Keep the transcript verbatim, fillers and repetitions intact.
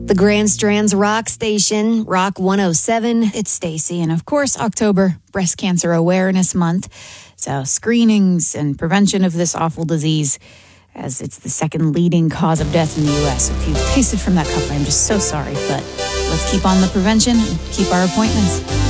The Grand Strand's Rock Station, Rock one oh seven. It's Stacy, and of course, October, Breast Cancer Awareness Month. So screenings and prevention of this awful disease, as it's the second leading cause of death in the U S. If you've tasted from that cup, I'm just so sorry, but let's keep on the prevention and keep our appointments.